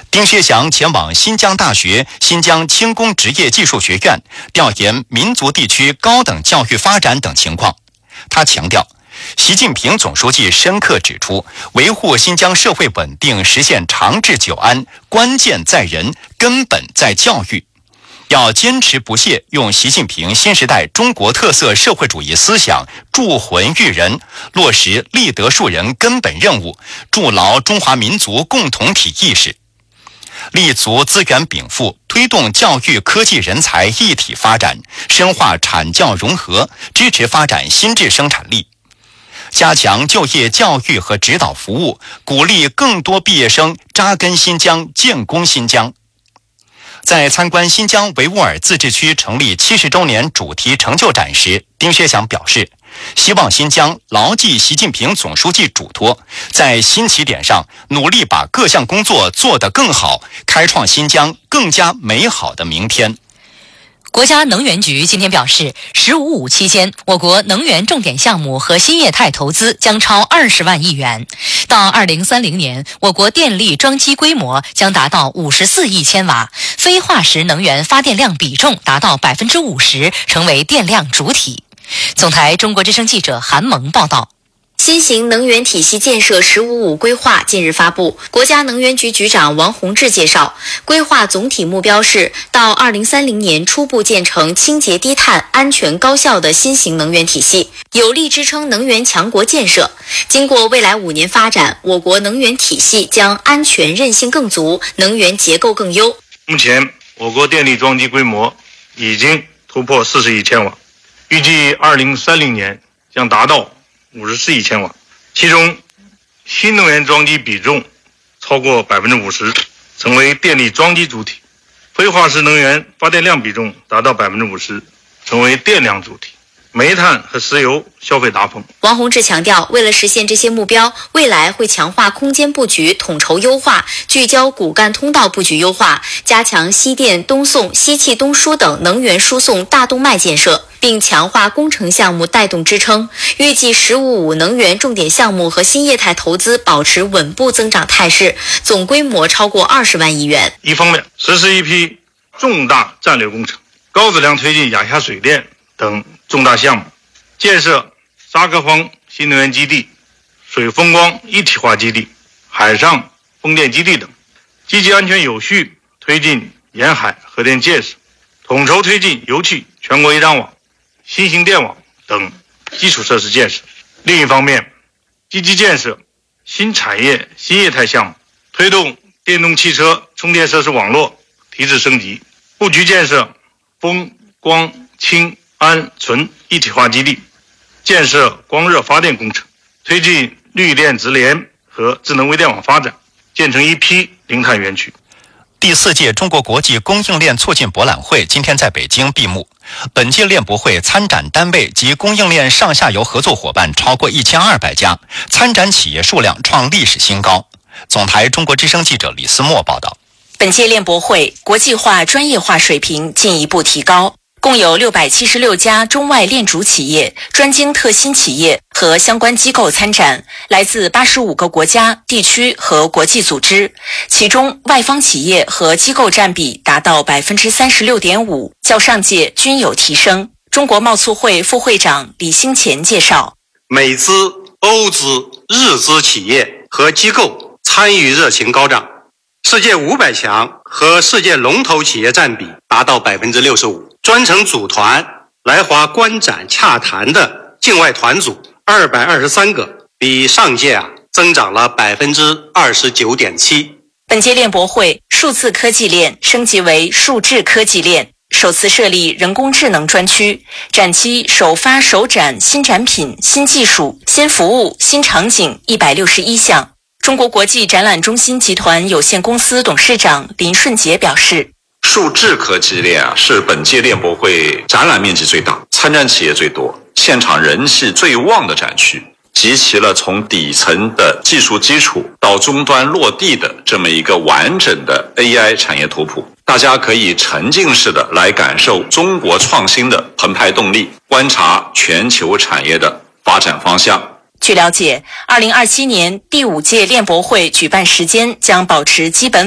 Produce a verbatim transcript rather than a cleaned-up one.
丁薛祥前往新疆大学、新疆轻工职业技术学院调研民族地区高等教育发展等情况。他强调，习近平总书记深刻指出，维护新疆社会稳定、实现长治久安，关键在人，根本在教育。要坚持不懈用习近平新时代中国特色社会主义思想铸魂育人，落实立德树人根本任务，筑牢中华民族共同体意识，立足资源禀赋，推动教育科技人才一体发展，深化产教融合，支持发展新质生产力，加强就业教育和指导服务，鼓励更多毕业生扎根新疆、建功新疆。在参观新疆维吾尔自治区成立七十周年主题成就展时，丁薛祥表示，希望新疆牢记习近平总书记嘱托，在新起点上努力把各项工作做得更好，开创新疆更加美好的明天。 国家能源局今天表示，十五五期间，我国能源重点项目和新业态投资将超二十万亿元。到二零三零年，我国电力装机规模将达到五十四亿千瓦，非化石能源发电量比重达到百分之五十，成为电量主体。总台中国之声记者韩萌报道。 新型能源体系建设“十五五”规划近日发布，国家能源局局长王洪志介绍，规划总体目标是到二零三零年初步建成清洁低碳、安全高效的新型能源体系，有力支撑能源强国建设。经过未来五年发展，我国能源体系将安全韧性更足，能源结构更优。 目前，我国电力装机规模已经突破四十亿千瓦，预计二零三零年将达到五十四亿千瓦，其中新能源装机比重超过百分之五十，成为电力装机主体；非化石能源发电量比重达到百分之五十，成为电量主体。煤炭和石油消费达峰。 王洪志强调，为了实现这些目标，未来会强化空间布局统筹优化，聚焦骨干通道布局优化，加强西电东送、西气东输等能源输送大动脉建设，并强化工程项目带动支撑。预计“十五五”能源重点项目和新业态投资保持稳步增长态势，总规模超过二十万亿元。 一方面，实施一批重大战略工程，高质量推进亚下水电等重大项目，建设沙克方新能源基地、水风光一体化基地、海上风电基地等，积极安全有序推进沿海核电建设，统筹推进油气全国一张网、新型电网等基础设施建设。另一方面，积极建设新产业新业态项目，推动电动汽车充电设施网络提质升级，布局建设风光氢氨醇一体化基地，建设光热发电工程，推进绿电直联和智能微电网发展，建成一批零碳园区。 第四届中国国际供应链促进博览会今天在北京闭幕。本届链博会参展单位及供应链上下游合作伙伴超过一千二百家，参展企业数量创历史新高。总台中国之声记者李思墨报道。 本届链博会国际化、专业化水平进一步提高。共有六百七十六家中外链主企业、专精特新企业和相关机构参展，来自八十五个国家、地区和国际组织，其中外方企业和机构占比达到 百分之三十六点五， 较上届均有提升。中国贸促会副会长李兴前介绍， 美资、欧资、日资企业和机构参与热情高涨，世界五百强和世界龙头企业占比达到 百分之六十五。专程组团来华观展洽谈的境外团组二百二十三个，比上届啊增长了 百分之二十九点七。 本届链博会数字科技链升级为数智科技链，首次设立人工智能专区，展期首发首展新产品、新技术、新服务、新场景一百六十一项。中国国际展览中心集团有限公司董事长林顺杰表示， 数智科技链啊，是本届链博会展览面积最大、参展企业最多、现场人气最旺的展区，集齐了从底层的技术基础到终端落地的这么一个完整的 A I 产业图谱。大家可以沉浸式的来感受中国创新的澎湃动力，观察全球产业的发展方向。 据了解，二零二七年第五届链博会举办时间将保持基本